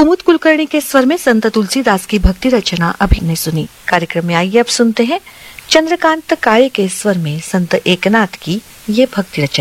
कुमुद कुलकर्णी के स्वर में संत तुलसीदास की भक्ति रचना अभी नहीं सुनी। कार्यक्रम में आइए अब सुनते हैं चंद्रकांत काळे के स्वर में संत एकनाथ की ये भक्ति रचना।